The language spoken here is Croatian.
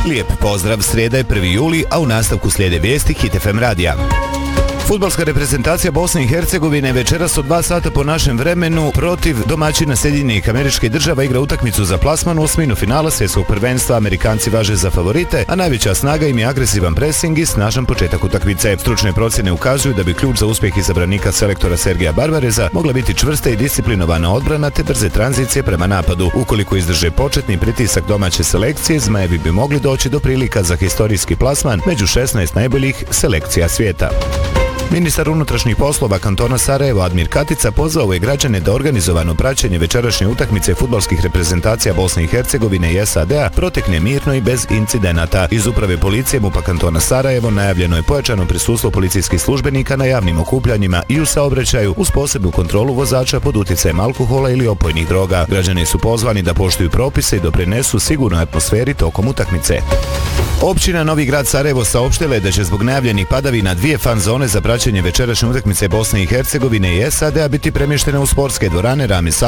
Lijep pozdrav, srijeda je 1. juli, a u nastavku slijede vijesti Hit FM radija. Fudbalska reprezentacija Bosne i Hercegovine večeras od 2 sata po našem vremenu protiv domaćina Sjedinjenih Američkih Država igra utakmicu za plasman u osminu finala svjetskog prvenstva. Amerikanci važe za favorite, a najveća snaga im je agresivan presing i snažan početak utakmice. Stručne procjene ukazuju da bi ključ za uspjeh izabranika selektora Sergija Barbareza mogla biti čvrsta i disciplinovana odbrana te brze tranzicije prema napadu. Ukoliko izdrže početni pritisak domaće selekcije, Zmajevi bi mogli doći do prilika za historijski plasman među 16 najboljih selekcija svijeta. Ministar unutrašnjih poslova kantona Sarajevo Admir Katica pozvao je građane da organizovano praćenje večerašnje utakmice fudbalskih reprezentacija Bosne i Hercegovine i SAD-a protekne mirno i bez incidenata. Iz uprave policije MUP-a kantona Sarajevo najavljeno je pojačano prisustvo policijskih službenika na javnim okupljanjima i u saobraćaju uz posebnu kontrolu vozača pod utjecajem alkohola ili opojnih droga. Građani su pozvani da poštuju propise i doprinesu sigurnoj atmosferi tokom utakmice. Općina Novi Grad Sarajevo saopštila je da će zbog najavljenih padavina 2 fan zone za praćenje večerašnje utakmice Bosne i Hercegovine i SAD-a biti premještene u sportske dvorane Rami